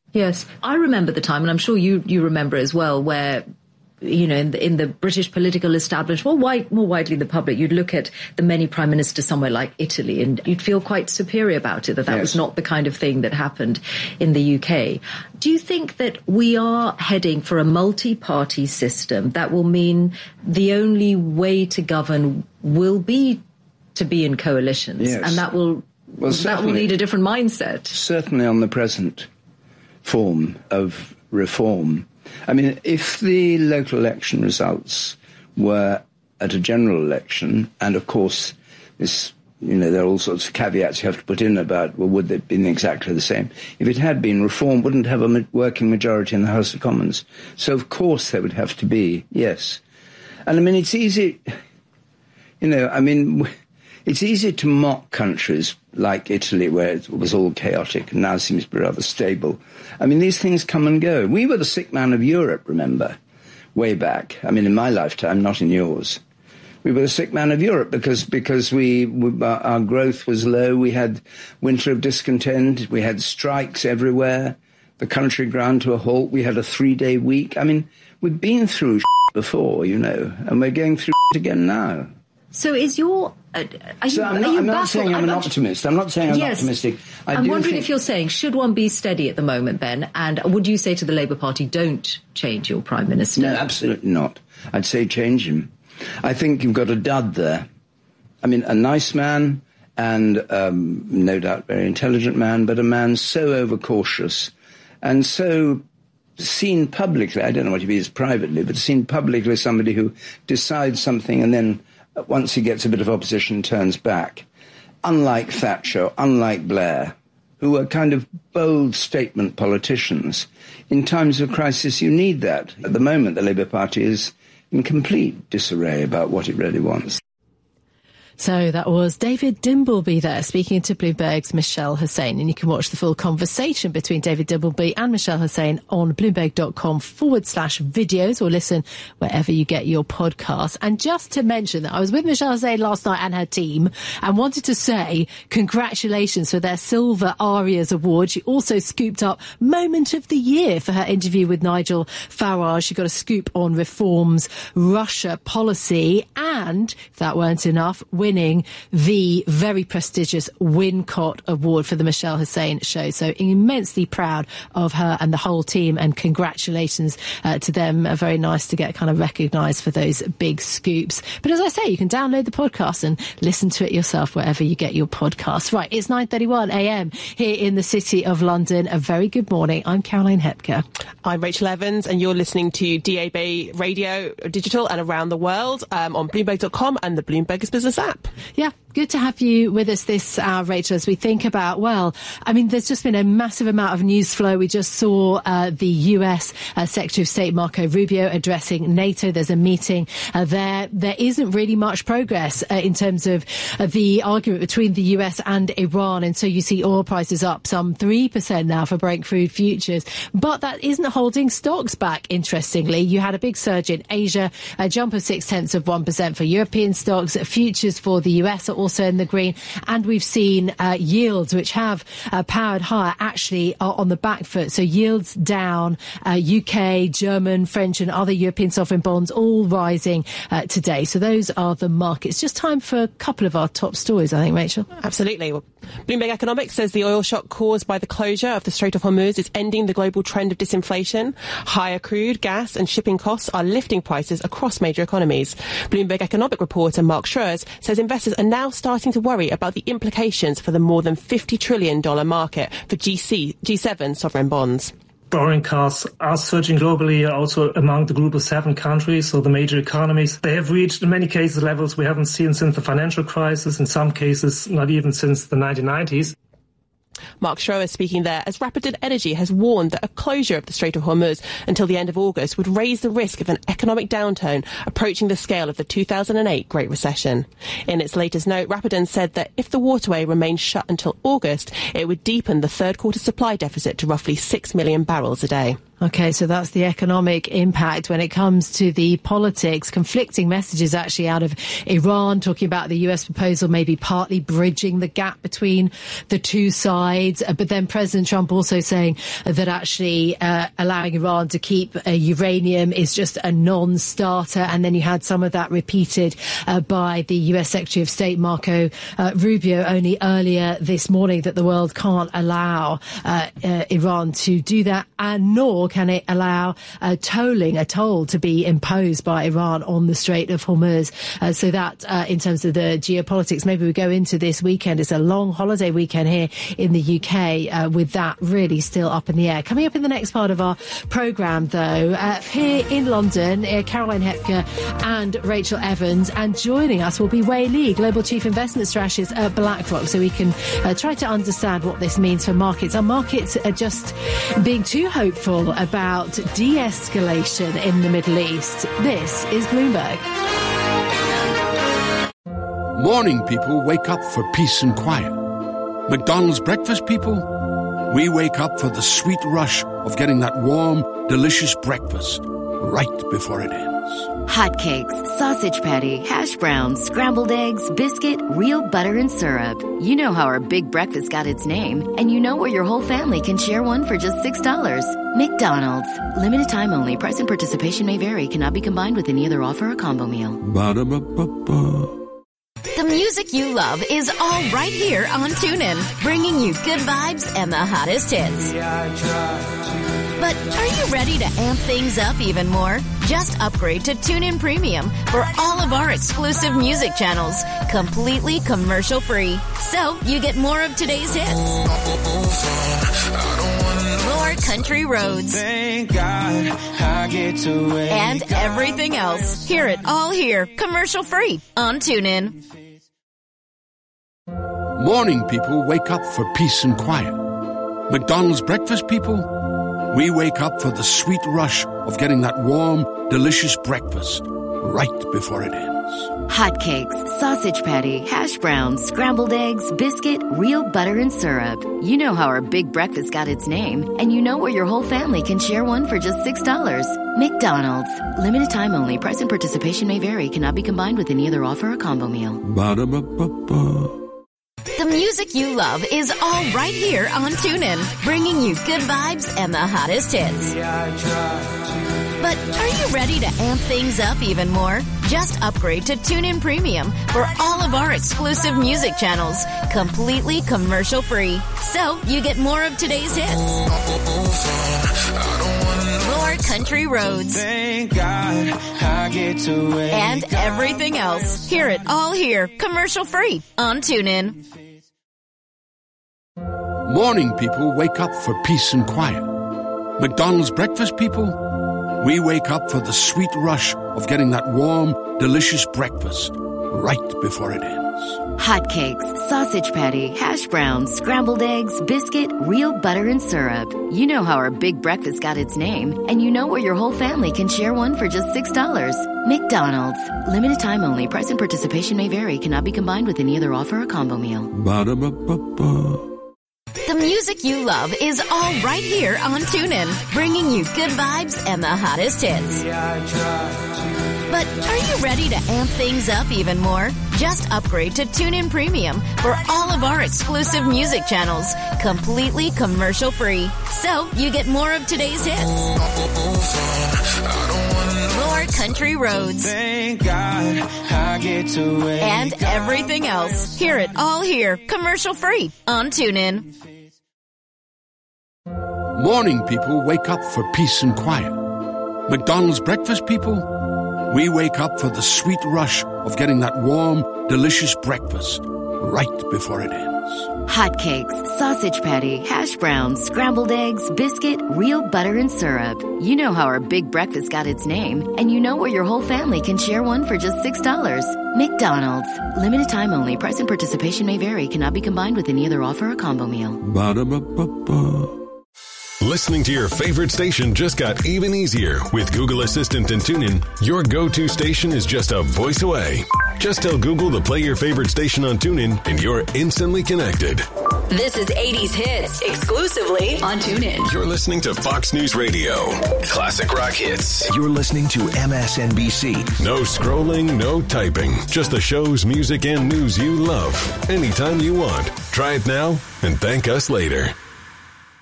Yes, I remember the time, and I'm sure you remember as well, where, you know, in the British political establishment, more widely the public, you'd look at the many prime ministers somewhere like Italy and you'd feel quite superior about it, that yes. was not the kind of thing that happened in the UK. Do you think that we are heading for a multi-party system that will mean the only way to govern will be to be in coalitions? Yes. And that will need a different mindset? Certainly on the present form of reform. I mean, if the local election results were at a general election, and of course, this, you know, there are all sorts of caveats you have to put in about, well, would it been exactly the same? If it had been, reform wouldn't have a working majority in the House of Commons. So, of course, there would have to be, yes. And, I mean, it's easy, you know, I mean, it's easy to mock countries like Italy, where it was all chaotic and now seems to be rather stable. I mean, these things come and go. We were the sick man of Europe, remember, way back. I mean, in my lifetime, not in yours. We were the sick man of Europe because our growth was low. We had winter of discontent. We had strikes everywhere. The country ground to a halt. We had a 3-day week. I mean, we've been through before, you know, and we're going through again now. So is your... I'm not saying I'm an optimist. I'm not saying I'm optimistic. I'm wondering if you're saying, should one be steady at the moment, Ben? And would you say to the Labour Party, don't change your Prime Minister? No, absolutely not. I'd say change him. I think you've got a dud there. I mean, a nice man and no doubt very intelligent man, but a man so overcautious and so seen publicly, I don't know what he is privately, but seen publicly as somebody who decides something and then once he gets a bit of opposition, turns back. Unlike Thatcher, unlike Blair, who are kind of bold statement politicians. In times of crisis, you need that. At the moment, the Labour Party is in complete disarray about what it really wants. So that was David Dimbleby there speaking to Bloomberg's Michelle Hussein. And you can watch the full conversation between David Dimbleby and Michelle Hussein on bloomberg.com/videos or listen wherever you get your podcasts. And just to mention that I was with Michelle Hussein last night and her team and wanted to say congratulations for their Silver Arias Award. She also scooped up Moment of the Year for her interview with Nigel Farage. She got a scoop on Reform's Russia policy. And if that weren't enough, winning the very prestigious Wincott Award for the Michelle Hussein Show. So immensely proud of her and the whole team, and congratulations to them. Very nice to get kind of recognised for those big scoops. But as I say, you can download the podcast and listen to it yourself wherever you get your podcasts. Right, it's 9:31 a.m. here in the City of London. A very good morning. I'm Caroline Hepker. I'm Rachel Evans, and you're listening to DAB Radio Digital and around the world on Bloomberg.com and the Bloomberg Business app. Yeah, good to have you with us this hour, Rachel, as we think about, well, I mean, there's just been a massive amount of news flow. We just saw the US Secretary of State Marco Rubio addressing NATO. There's a meeting there. There isn't really much progress in terms of the argument between the US and Iran. And so you see oil prices up some 3% now for Brent crude futures. But that isn't holding stocks back, interestingly. You had a big surge in Asia, a jump of 0.6% for European stocks. Futures for the US are also in the green, and we've seen yields which have powered higher actually are on the back foot. So yields down, UK, German, French and other European sovereign bonds all rising today. So those are the markets. Just time for a couple of our top stories, I think, Rachel. Absolutely. Well, Bloomberg Economics says the oil shock caused by the closure of the Strait of Hormuz is ending the global trend of disinflation. Higher crude, gas and shipping costs are lifting prices across major economies. Bloomberg Economic reporter Mark Schroers says investors are now starting to worry about the implications for the more than $50 trillion market for G7 sovereign bonds. Borrowing costs are surging globally, also among the group of 7 countries, so the major economies. They have reached, in many cases, levels we haven't seen since the financial crisis, in some cases not even since the 1990s. Mark Schroer speaking there as Rapidin Energy has warned that a closure of the Strait of Hormuz until the end of August would raise the risk of an economic downturn approaching the scale of the 2008 Great Recession. In its latest note, Rapidin said that if the waterway remains shut until August, it would deepen the third quarter supply deficit to roughly 6 million barrels a day. Okay, so that's the economic impact. When it comes to the politics, conflicting messages actually out of Iran, talking about the US proposal maybe partly bridging the gap between the two sides. But then President Trump also saying that actually allowing Iran to keep uranium is just a non-starter. And then you had some of that repeated by the US Secretary of State Marco Rubio only earlier this morning, that the world can't allow Iran to do that, and nor can it allow a toll to be imposed by Iran on the Strait of Hormuz. So that, in terms of the geopolitics, maybe we go into this weekend. It's a long holiday weekend here in the UK, with that really still up in the air. Coming up in the next part of our programme, though, here in London, Caroline Hepker and Rachel Evans, and joining us will be Wei Li, Global Chief Investment Strategist at BlackRock, so we can try to understand what this means for markets. Our markets are just being too hopeful about de-escalation in the Middle East. This is Bloomberg. Morning people wake up for peace and quiet. McDonald's breakfast people, we wake up for the sweet rush of getting that warm, delicious breakfast right before it ends. Hotcakes, sausage patty, hash browns, scrambled eggs, biscuit, real butter and syrup. You know how our big breakfast got its name, and you know where your whole family can share one for just $6. McDonald's. Limited time only. Price and participation may vary. Cannot be combined with any other offer or combo meal. Ba-da-ba-ba-ba. The music you love is all right here on TuneIn, bringing you good vibes and the hottest hits. But are you ready to amp things up even more? Just upgrade to TuneIn Premium for all of our exclusive music channels, completely commercial-free. So you get more of today's hits, more country roads, thank God I get to wake and everything else. Hear it all here, commercial-free on TuneIn. Morning people wake up for peace and quiet. McDonald's breakfast people, we wake up for the sweet rush of getting that warm, delicious breakfast right before it ends. Hotcakes, sausage patty, hash browns, scrambled eggs, biscuit, real butter and syrup. You know how our big breakfast got its name, and you know where your whole family can share one for just $6. McDonald's. Limited time only. Price and participation may vary. Cannot be combined with any other offer or combo meal. Ba-da-ba-ba-ba. The music you love is all right here on TuneIn, bringing you good vibes and the hottest hits. But are you ready to amp things up even more? Just upgrade to TuneIn Premium for all of our exclusive music channels, completely commercial-free. So you get more of today's hits, more country roads, thank God I get to wake and everything else. Hear it all here, commercial-free on TuneIn. Morning people wake up for peace and quiet. McDonald's breakfast people, we wake up for the sweet rush of getting that warm, delicious breakfast right before it ends. Hotcakes, sausage patty, hash browns, scrambled eggs, biscuit, real butter and syrup. You know how our big breakfast got its name, and you know where your whole family can share one for just $6. McDonald's. Limited time only. Price and participation may vary. Cannot be combined with any other offer or combo meal. Ba-da-ba-ba-ba. The music you love is all right here on TuneIn, bringing you good vibes and the hottest hits. But are you ready to amp things up even more? Just upgrade to TuneIn Premium for all of our exclusive music channels, completely commercial-free. So you get more of today's hits, more country roads, thank God I get to wake and everything else. Hear it all here, commercial-free on TuneIn. Morning people wake up for peace and quiet. McDonald's breakfast people, we wake up for the sweet rush of getting that warm, delicious breakfast right before it ends. Hotcakes, sausage patty, hash browns, scrambled eggs, biscuit, real butter and syrup. You know how our big breakfast got its name, and you know where your whole family can share one for just $6. McDonald's. Limited time only. Price and participation may vary. Cannot be combined with any other offer or combo meal. Ba-da-ba-ba-ba. Listening to your favorite station just got even easier with Google Assistant and TuneIn. Your go-to station is just a voice away. Just tell Google to play your favorite station on TuneIn and you're instantly connected. This is 80s Hits, exclusively on TuneIn. You're listening to Fox News Radio. Classic rock hits. You're listening to MSNBC. No scrolling, no typing. Just the shows, music, and news you love. Anytime you want. Try it now and thank us later.